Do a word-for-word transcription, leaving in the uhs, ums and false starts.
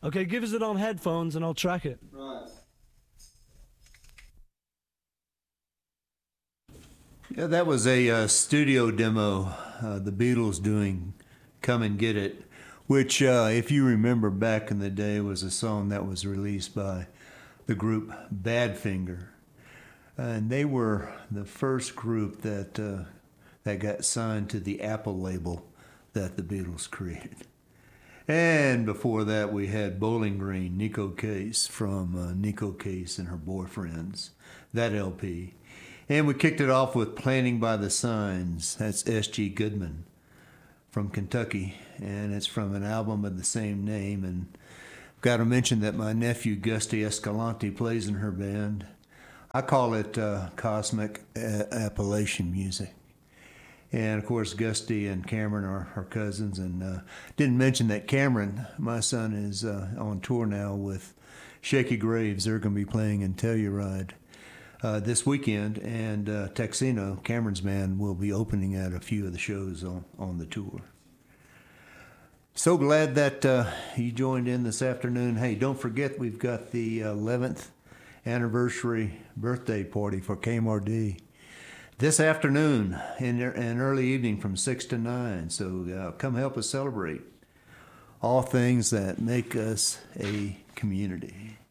Okay, give us it on headphones and I'll track it. Right. Yeah, that was a uh, studio demo, uh, the Beatles doing Come and Get It, which, uh, if you remember back in the day, was a song that was released by the group Badfinger. And they were the first group that, uh, that got signed to the Apple label that the Beatles created. And before that, we had Bowling Green, Nico Case from uh, Nico Case and Her Boyfriends, that L P. And we kicked it off with Planting by the Signs. That's S G Goodman from Kentucky, and it's from an album of the same name. And I've got to mention that my nephew, Gusty Escalante, plays in her band. I call it uh, cosmic a- Appalachian music. And, of course, Gusty and Cameron are her cousins. And uh, didn't mention that Cameron, my son, is uh, on tour now with Shaky Graves. They're going to be playing in Telluride uh, this weekend. And uh, Texino, Cameron's band, will be opening at a few of the shows on, on the tour. So glad that uh, you joined in this afternoon. Hey, don't forget we've got the eleventh anniversary birthday party for K M R D. This afternoon and an early evening from six to nine. So uh, come help us celebrate all things that make us a community.